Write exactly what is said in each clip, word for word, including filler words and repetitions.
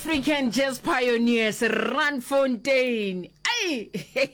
African jazz pioneers Randfontein. Ay,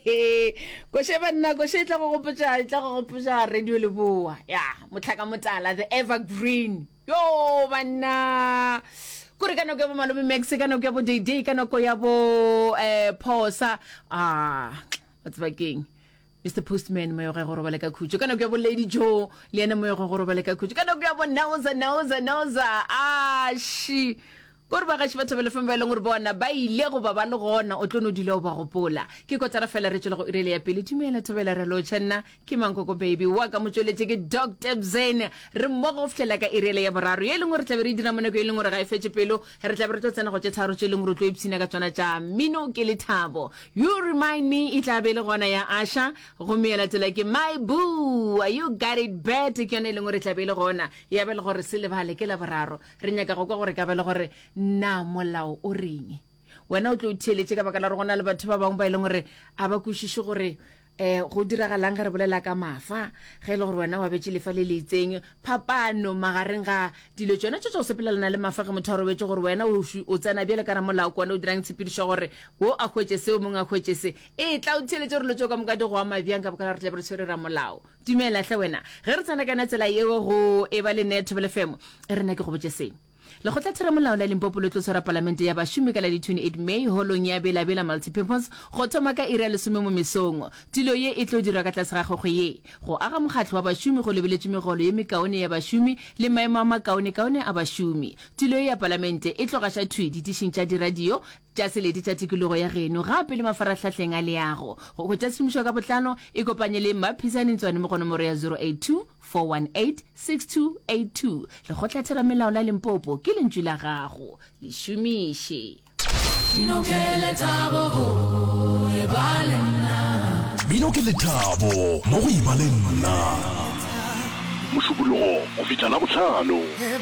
go sheba nna go shetla go gopotsa tla go gopotsa radio le boa ya motlhaka motala the evergreen yo bana kuri kana go mano Mexican go bo D D kana go ya bo eh Phosa ah what's baking Mister Postman mo yo go robala ka khutso kana go bo Lady Joe le ena mo yo go robala ka khutso kana go ya bo Nauza Nauza Nauza ah shi gore ba ga tsheba thobele famba le gore bona ba ile go ba ba le gona o tlono dilo ba gopola ke go tsara fela re tsela go irele ya pele tumela thobela re lo tshana ke Mankoko baby wa ka motsweletse ke Doctor Zen re mo go fela ka irele ya boraro ye le gore tla be re dira mona go ile gore ga e fetse pelo re tla be re tsena go tsetharo tse le gore tlo ipsina ka tsona tsa mino ke le thabo you remind me e tla be le gona ya Asha go meela tsela ke my boo you got it bad ke yone le gore tla be le gona ya be le gore se le bale ke la boraro re nyaka go kwa gore ka be le gore na molao o reng wena o tlo itheletse ka baka la re gona le batho ba bang ba ile gore a ba kwishishe gore eh go diragalang ga re bolela ka mafa ge ile gore wena wa betse lefa le letseng phapano magareng ga dilo tsona tso tso sepelelana le mafa ga motho a robetse gore wena o o tsena bjele kana molao kwana o dirang tshepedišo gore wo a khwetse se o mong a khwetse se e tla o theletse gore lotso ka moka di go ama bjang ka baka la re tla be re tshwere ra molao dumela hle wena ge re tsena kana tsela yeo go e ba le net F M e rena ke go botse seng le go tla molao la Limpopo le tlosa parlamente ya bashumi ka la di twenty-eight May holong ya bela bela multipurpose go thoma ka ira le some mo mesong tilo ye e tlo dira ka tlase ga go ye go aga mokgatlo wa bashumi go lebeletse megolo ye mekaone ya bashumi le maemo a makaone kaone a bashumi tilo ya parlamente e tloga sha thwi ditishing tsa di radio tsa seledi tsa tikologo ya geno gape le mafaratlhatlheng a leago go go tsa tshimišwa ka botlano e kopanye le maphisane tswane mo gono more ya zero eight two four one eight six two eight two le go tla melao la Limpopo ke lentswe la gago le shumishe Bino ke le thabo e balena Bino ke le thabo mo go ibalenna Mošupologo go fitla la botlhano